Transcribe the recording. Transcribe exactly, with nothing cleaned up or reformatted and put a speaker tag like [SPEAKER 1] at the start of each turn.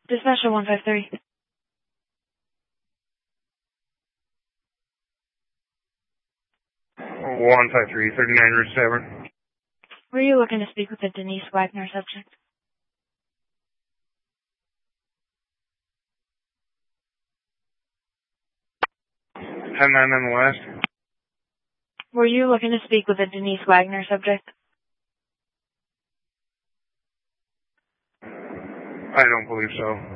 [SPEAKER 1] Dispatcher one five three.
[SPEAKER 2] one five three, thirty-nine Route seven.
[SPEAKER 1] Were you looking to speak with the Denise Wagner subject?
[SPEAKER 2] ten nine on the west.
[SPEAKER 1] Were you looking to speak with the Denise Wagner subject?
[SPEAKER 2] I don't believe so.